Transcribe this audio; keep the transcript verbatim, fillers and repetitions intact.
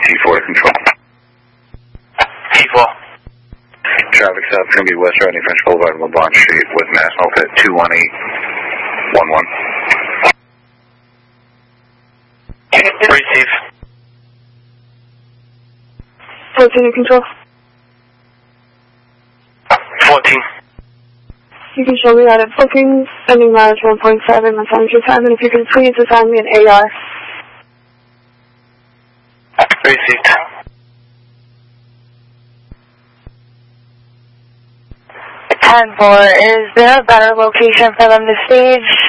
T four to control. T four. Traffic stop is going to be West Rodney French Boulevard, LeBlanc Street with National Pit two one eight one one. Receive. fourteen control. fourteen. You can show me that at booking, sending mileage one point seven, my time is your time, and if you can please assign me an A R. Received. ten four, is there a better location for them to stage?